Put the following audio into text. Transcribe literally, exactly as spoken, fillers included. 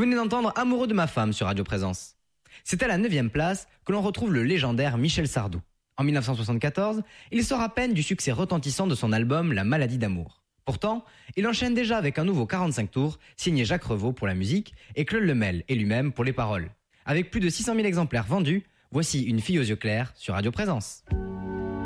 venez d'entendre Amoureux de ma femme sur Radio Présence. C'est à la neuvième place que l'on retrouve le légendaire Michel Sardou. En dix-neuf cent soixante-quatorze, il sort à peine du succès retentissant de son album La maladie d'amour. Pourtant, il enchaîne déjà avec un nouveau quarante-cinq tours, signé Jacques Revaux pour la musique et Claude Lemel et lui-même pour les paroles. Avec plus de six cent mille exemplaires vendus, voici Une fille aux yeux clairs sur Radio Présence.